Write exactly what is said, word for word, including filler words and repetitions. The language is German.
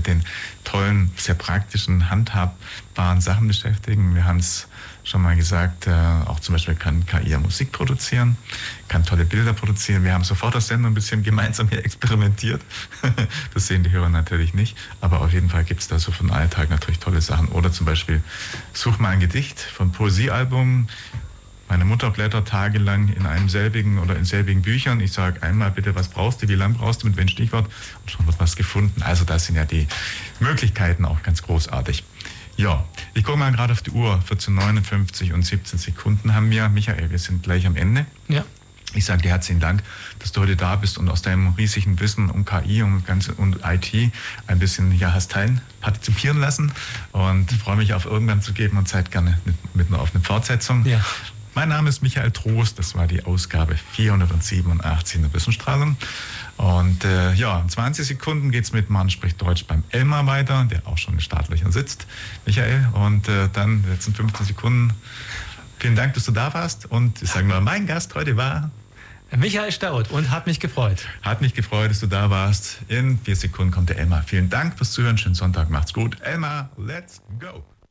mit den tollen, sehr praktischen, handhabbaren Sachen beschäftigen. Wir haben es schon mal gesagt, äh, auch zum Beispiel kann K I ja Musik produzieren, kann tolle Bilder produzieren. Wir haben sofort das Sender ein bisschen gemeinsam hier experimentiert. Das sehen die Hörer natürlich nicht, aber auf jeden Fall gibt es da so für den Alltag natürlich tolle Sachen. Oder zum Beispiel, such mal ein Gedicht von Poesiealbum. Meine Mutter blättert tagelang in einem selbigen oder in selbigen Büchern. Ich sage einmal bitte, was brauchst du, wie lang brauchst du, mit welchem Stichwort? Und schon wird was gefunden. Also das sind ja die Möglichkeiten auch ganz großartig. Ja, ich gucke mal gerade auf die Uhr. vierzehn Uhr neunundfünfzig und siebzehn Sekunden haben wir. Michael, wir sind gleich am Ende. Ja. Ich sage dir herzlichen Dank, dass du heute da bist und aus deinem riesigen Wissen um K I und, ganze, und I T ein bisschen ja, hast teilen, partizipieren lassen. Und freue mich auf irgendwann zu geben und Zeit gerne mit, mit einer offenen Fortsetzung. Ja. Mein Name ist Michael Trost, das war die Ausgabe vierhundertsiebenundachtzig in der Wissensstrahlung. Und äh, ja, in zwanzig Sekunden geht es mit Mann spricht Deutsch beim Elmar weiter, der auch schon in Startlöchern sitzt, Michael. Und äh, dann in den letzten fünfzehn Sekunden, vielen Dank, dass du da warst. Und ich sage mal, mein Gast heute war Michael Staudt und hat mich gefreut. Hat mich gefreut, dass du da warst. In vier Sekunden kommt der Elmar. Vielen Dank fürs Zuhören, schönen Sonntag, macht's gut. Elmar, let's go!